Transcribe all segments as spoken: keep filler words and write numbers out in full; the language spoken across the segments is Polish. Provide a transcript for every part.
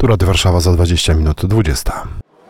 Tu Radio Warszawa za dwadzieścia minut dwudziesta.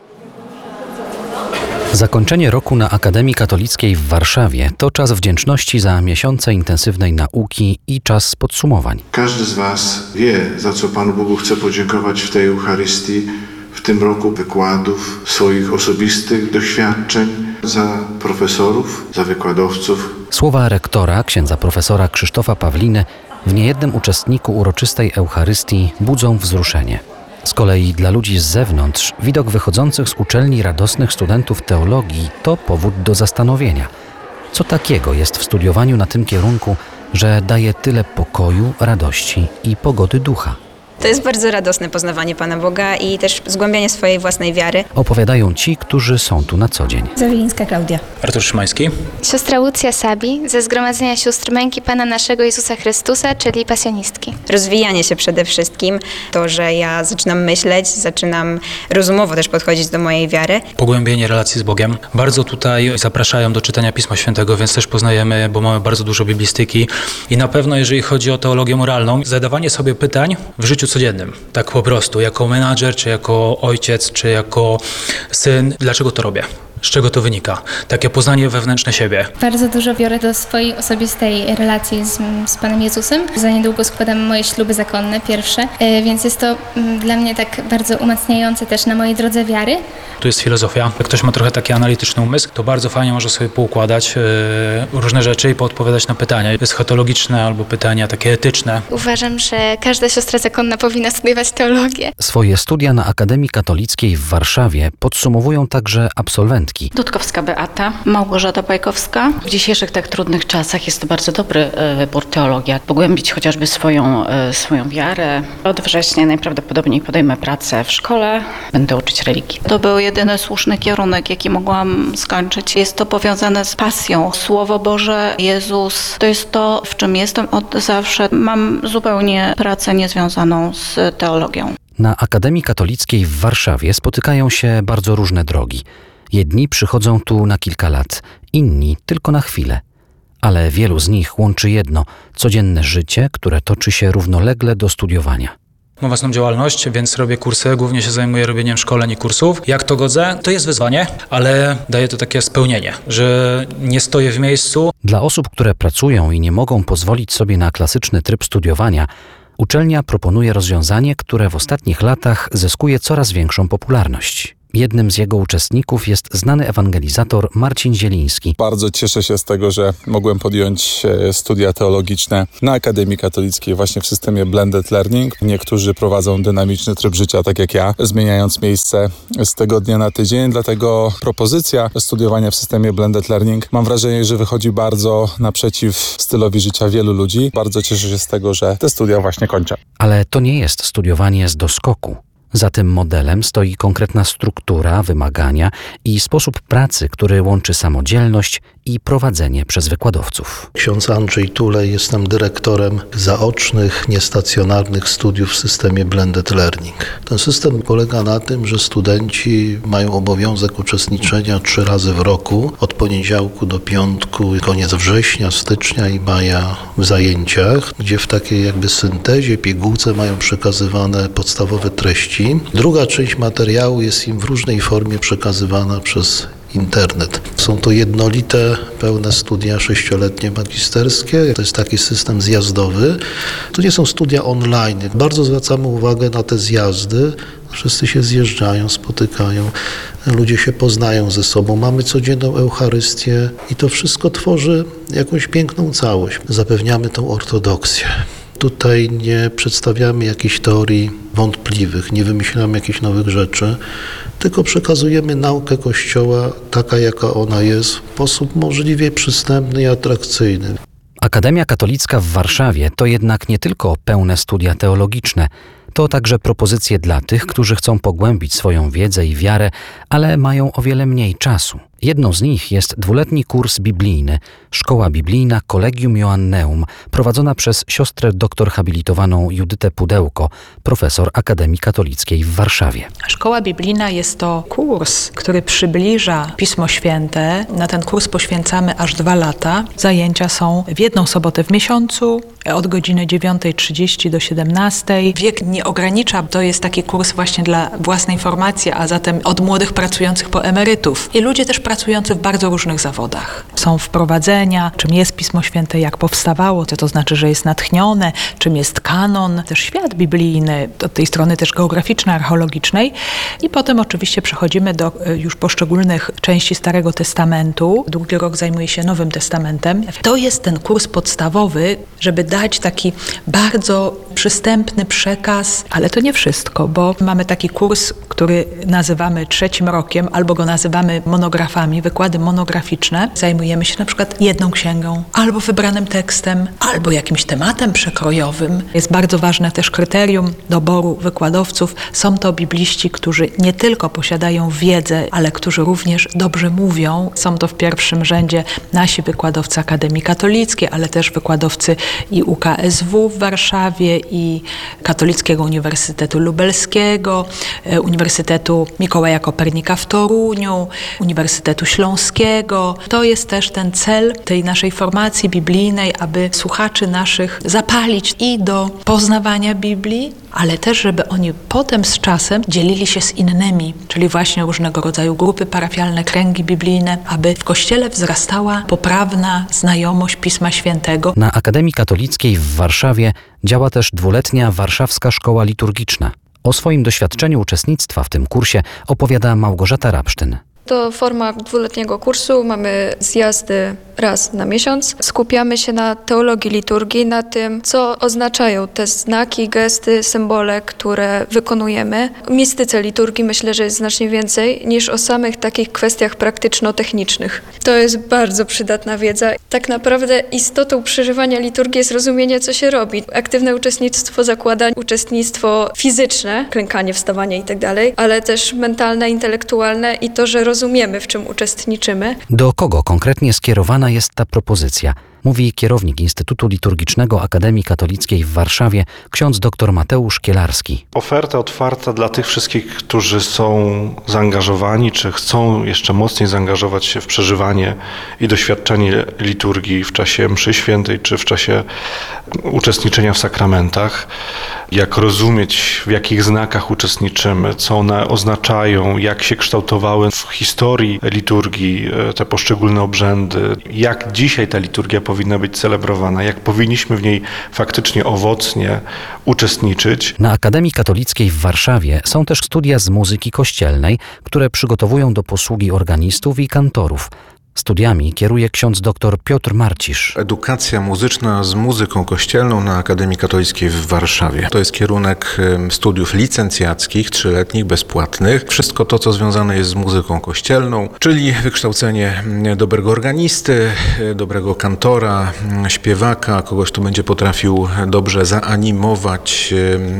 Zakończenie roku na Akademii Katolickiej w Warszawie to czas wdzięczności za miesiące intensywnej nauki i czas podsumowań. Każdy z Was wie, za co Panu Bogu chce podziękować w tej Eucharystii, w tym roku wykładów, swoich osobistych doświadczeń, za profesorów, za wykładowców. Słowa rektora, księdza profesora Krzysztofa Pawliny, w niejednym uczestniku uroczystej Eucharystii budzą wzruszenie. Z kolei dla ludzi z zewnątrz widok wychodzących z uczelni radosnych studentów teologii to powód do zastanowienia. Co takiego jest w studiowaniu na tym kierunku, że daje tyle pokoju, radości i pogody ducha? To jest bardzo radosne poznawanie Pana Boga i też zgłębianie swojej własnej wiary. Opowiadają ci, którzy są tu na co dzień. Zawilińska Klaudia. Artur Szymański. Siostra Łucja Sabi ze Zgromadzenia Sióstr Męki Pana naszego Jezusa Chrystusa, czyli pasjonistki. Rozwijanie się przede wszystkim, to, że ja zaczynam myśleć, zaczynam rozumowo też podchodzić do mojej wiary. Pogłębienie relacji z Bogiem. Bardzo tutaj zapraszają do czytania Pisma Świętego, więc też poznajemy, bo mamy bardzo dużo biblistyki i na pewno jeżeli chodzi o teologię moralną, zadawanie sobie pytań w życiu codziennym, tak po prostu, jako menadżer, czy jako ojciec, czy jako syn, dlaczego to robię? Z czego to wynika? Takie poznanie wewnętrzne siebie. Bardzo dużo biorę do swojej osobistej relacji z, z Panem Jezusem. Za niedługo składam moje śluby zakonne, pierwsze, więc jest to dla mnie tak bardzo umacniające też na mojej drodze wiary. Tu jest filozofia. Jak ktoś ma trochę taki analityczny umysł, to bardzo fajnie może sobie poukładać yy, różne rzeczy i poodpowiadać na pytania eschatologiczne albo pytania takie etyczne. Uważam, że każda siostra zakonna powinna studiować teologię. Swoje studia na Akademii Katolickiej w Warszawie podsumowują także absolwentki. Dudkowska Beata, Małgorzata Pajkowska. W dzisiejszych tak trudnych czasach jest to bardzo dobry wybór teologia. Pogłębić chociażby swoją, swoją wiarę. Od września najprawdopodobniej podejmę pracę w szkole. Będę uczyć religii. To był jedyny słuszny kierunek, jaki mogłam skończyć. Jest to powiązane z pasją. Słowo Boże, Jezus, to jest to, w czym jestem od zawsze. Mam zupełnie pracę niezwiązaną z teologią. Na Akademii Katolickiej w Warszawie spotykają się bardzo różne drogi. Jedni przychodzą tu na kilka lat, inni tylko na chwilę. Ale wielu z nich łączy jedno – codzienne życie, które toczy się równolegle do studiowania. Mam własną działalność, więc robię kursy, głównie się zajmuję robieniem szkoleń i kursów. Jak to godzę? To jest wyzwanie, ale daje to takie spełnienie, że nie stoję w miejscu. Dla osób, które pracują i nie mogą pozwolić sobie na klasyczny tryb studiowania, uczelnia proponuje rozwiązanie, które w ostatnich latach zyskuje coraz większą popularność. Jednym z jego uczestników jest znany ewangelizator Marcin Zieliński. Bardzo cieszę się z tego, że mogłem podjąć studia teologiczne na Akademii Katolickiej właśnie w systemie Blended Learning. Niektórzy prowadzą dynamiczny tryb życia, tak jak ja, zmieniając miejsce z tygodnia na tydzień. Dlatego propozycja studiowania w systemie Blended Learning, mam wrażenie, że wychodzi bardzo naprzeciw stylowi życia wielu ludzi. Bardzo cieszę się z tego, że te studia właśnie kończę. Ale to nie jest studiowanie z doskoku. Za tym modelem stoi konkretna struktura, wymagania i sposób pracy, który łączy samodzielność i prowadzenie przez wykładowców. Ksiądz Andrzej Tulej, jestem dyrektorem zaocznych, niestacjonarnych studiów w systemie Blended Learning. Ten system polega na tym, że studenci mają obowiązek uczestniczenia trzy razy w roku, od poniedziałku do piątku, koniec września, stycznia i maja w zajęciach, gdzie w takiej jakby syntezie, pigułce mają przekazywane podstawowe treści. Druga część materiału jest im w różnej formie przekazywana przez internet. Są to jednolite, pełne studia sześcioletnie magisterskie. To jest taki system zjazdowy. To nie są studia online. Bardzo zwracamy uwagę na te zjazdy. Wszyscy się zjeżdżają, spotykają, ludzie się poznają ze sobą. Mamy codzienną Eucharystię i to wszystko tworzy jakąś piękną całość. Zapewniamy tą ortodoksję. Tutaj nie przedstawiamy jakichś teorii wątpliwych, nie wymyślamy jakichś nowych rzeczy, tylko przekazujemy naukę Kościoła taka, jaka ona jest, w sposób możliwie przystępny i atrakcyjny. Akademia Katolicka w Warszawie to jednak nie tylko pełne studia teologiczne, to także propozycje dla tych, którzy chcą pogłębić swoją wiedzę i wiarę, ale mają o wiele mniej czasu. Jedną z nich jest dwuletni kurs biblijny, Szkoła Biblijna Collegium Joanneum, prowadzona przez siostrę doktor habilitowaną Judytę Pudełko, profesor Akademii Katolickiej w Warszawie. Szkoła Biblijna jest to kurs, który przybliża Pismo Święte. Na ten kurs poświęcamy aż dwa lata. Zajęcia są w jedną sobotę w miesiącu, od godziny dziewiątej trzydzieści do siedemnastej. Wiek nie ogranicza, to jest taki kurs właśnie dla własnej formacji, a zatem od młodych pracujących po emerytów. I ludzie też pracujący w bardzo różnych zawodach. Są wprowadzenia, czym jest Pismo Święte, jak powstawało, co to znaczy, że jest natchnione, czym jest kanon, też świat biblijny, od tej strony też geograficznej, archeologicznej. I potem oczywiście przechodzimy do już poszczególnych części Starego Testamentu. Długi rok zajmuje się Nowym Testamentem. To jest ten kurs podstawowy, żeby dać taki bardzo przystępny przekaz, ale to nie wszystko, bo mamy taki kurs, który nazywamy trzecim rokiem, albo go nazywamy monografami, wykłady monograficzne. Zajmujemy się na przykład jedną księgą, albo wybranym tekstem, albo jakimś tematem przekrojowym. Jest bardzo ważne też kryterium doboru wykładowców. Są to bibliści, którzy nie tylko posiadają wiedzę, ale którzy również dobrze mówią. Są to w pierwszym rzędzie nasi wykładowcy Akademii Katolickiej, ale też wykładowcy i U K S W w Warszawie, i Katolickiego Uniwersytetu Lubelskiego, Uniwersytetu Mikołaja Kopernika w Toruniu, Uniwersytetu Śląskiego. To jest też ten cel tej naszej formacji biblijnej, aby słuchaczy naszych zapalić i do poznawania Biblii, ale też, żeby oni potem z czasem dzielili się z innymi, czyli właśnie różnego rodzaju grupy parafialne, kręgi biblijne, aby w Kościele wzrastała poprawna znajomość Pisma Świętego. Na Akademii Katolickiej w Warszawie działa też dwuletnia Warszawska Szkoła Liturgiczna. O swoim doświadczeniu uczestnictwa w tym kursie opowiada Małgorzata Rabsztyn. To forma dwuletniego kursu, mamy zjazdy raz na miesiąc. Skupiamy się na teologii liturgii, na tym, co oznaczają te znaki, gesty, symbole, które wykonujemy. O mistyce liturgii myślę, że jest znacznie więcej niż o samych takich kwestiach praktyczno-technicznych. To jest bardzo przydatna wiedza. Tak naprawdę istotą przeżywania liturgii jest rozumienie, co się robi. Aktywne uczestnictwo zakłada uczestnictwo fizyczne, klękanie, wstawanie i tak dalej, ale też mentalne, intelektualne i to, że rozumiemy, w czym uczestniczymy. Do kogo konkretnie skierowana jest ta propozycja? Mówi kierownik Instytutu Liturgicznego Akademii Katolickiej w Warszawie, ksiądz dr Mateusz Kielarski. Oferta otwarta dla tych wszystkich, którzy są zaangażowani, czy chcą jeszcze mocniej zaangażować się w przeżywanie i doświadczenie liturgii w czasie mszy świętej, czy w czasie uczestniczenia w sakramentach. Jak rozumieć, w jakich znakach uczestniczymy, co one oznaczają, jak się kształtowały w historii liturgii te poszczególne obrzędy, jak dzisiaj ta liturgia powinna być celebrowana, jak powinniśmy w niej faktycznie owocnie uczestniczyć. Na Akademii Katolickiej w Warszawie są też studia z muzyki kościelnej, które przygotowują do posługi organistów i kantorów. Studiami kieruje ksiądz dr Piotr Marcisz. Edukacja muzyczna z muzyką kościelną na Akademii Katolickiej w Warszawie. To jest kierunek studiów licencjackich, trzyletnich, bezpłatnych. Wszystko to, co związane jest z muzyką kościelną, czyli wykształcenie dobrego organisty, dobrego kantora, śpiewaka, kogoś, kto będzie potrafił dobrze zaanimować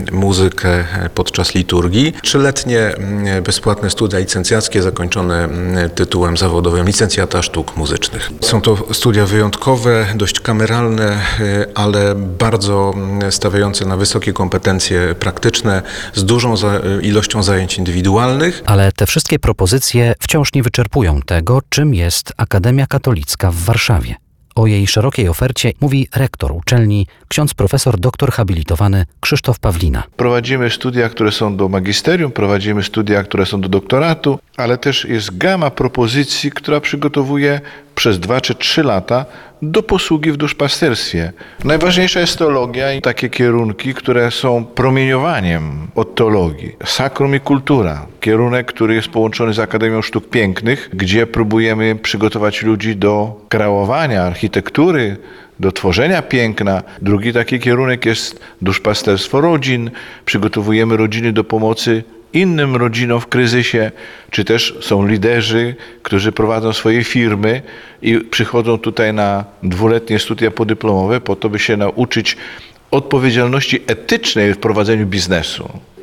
muzykę podczas liturgii. Trzyletnie bezpłatne studia licencjackie zakończone tytułem zawodowym licencjata sztuk muzycznych. Są to studia wyjątkowe, dość kameralne, ale bardzo stawiające na wysokie kompetencje praktyczne z dużą ilością zajęć indywidualnych. Ale te wszystkie propozycje wciąż nie wyczerpują tego, czym jest Akademia Katolicka w Warszawie. O jej szerokiej ofercie mówi rektor uczelni, ksiądz profesor doktor habilitowany Krzysztof Pawlina. Prowadzimy studia, które są do magisterium, prowadzimy studia, które są do doktoratu, ale też jest gama propozycji, która przygotowuje przez dwa czy trzy lata do posługi w duszpasterstwie. Najważniejsza jest teologia i takie kierunki, które są promieniowaniem od teologii. Sakrum i kultura. Kierunek, który jest połączony z Akademią Sztuk Pięknych, gdzie próbujemy przygotować ludzi do kreowania architektury, do tworzenia piękna. Drugi taki kierunek jest duszpasterstwo rodzin. Przygotowujemy rodziny do pomocy innym rodzinom w kryzysie, czy też są liderzy, którzy prowadzą swoje firmy i przychodzą tutaj na dwuletnie studia podyplomowe po to, by się nauczyć odpowiedzialności etycznej w prowadzeniu biznesu.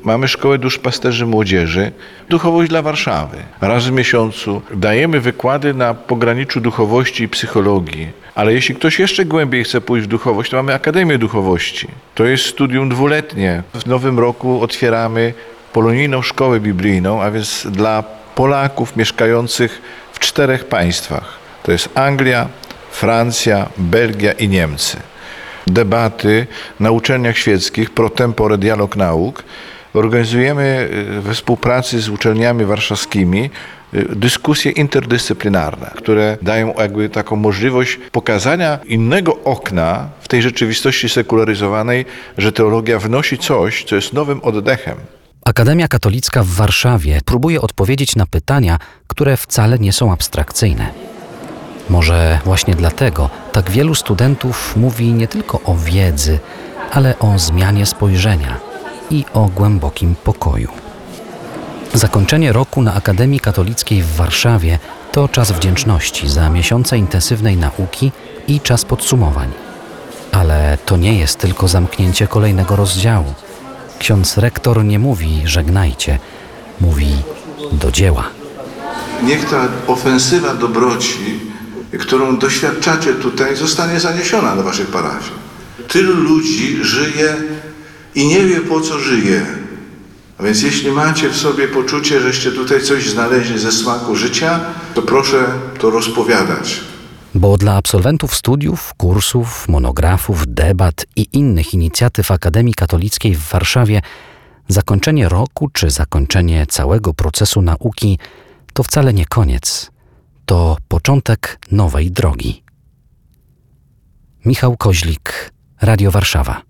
Mamy Szkołę Duszpasterzy Młodzieży, Duchowość dla Warszawy. Raz w miesiącu dajemy wykłady na pograniczu duchowości i psychologii. Ale jeśli ktoś jeszcze głębiej chce pójść w duchowość, to mamy Akademię Duchowości. To jest studium dwuletnie. W nowym roku otwieramy polonijną szkołę biblijną, a więc dla Polaków mieszkających w czterech państwach. To jest Anglia, Francja, Belgia i Niemcy. Debaty na uczelniach świeckich, pro tempore dialog nauk. Organizujemy we współpracy z uczelniami warszawskimi dyskusje interdyscyplinarne, które dają jakby taką możliwość pokazania innego okna w tej rzeczywistości sekularyzowanej, że teologia wnosi coś, co jest nowym oddechem. Akademia Katolicka w Warszawie próbuje odpowiedzieć na pytania, które wcale nie są abstrakcyjne. Może właśnie dlatego tak wielu studentów mówi nie tylko o wiedzy, ale o zmianie spojrzenia i o głębokim pokoju. Zakończenie roku na Akademii Katolickiej w Warszawie to czas wdzięczności za miesiące intensywnej nauki i czas podsumowań. Ale to nie jest tylko zamknięcie kolejnego rozdziału. Ksiądz rektor nie mówi żegnajcie, mówi do dzieła. Niech ta ofensywa dobroci, którą doświadczacie tutaj, zostanie zaniesiona do waszych parafii. Tylu ludzi żyje i nie wie, po co żyje. A więc jeśli macie w sobie poczucie, żeście tutaj coś znaleźli ze smaku życia, to proszę to rozpowiadać. Bo dla absolwentów studiów, kursów, monografów, debat i innych inicjatyw Akademii Katolickiej w Warszawie zakończenie roku czy zakończenie całego procesu nauki to wcale nie koniec. To początek nowej drogi. Michał Koźlik, Radio Warszawa.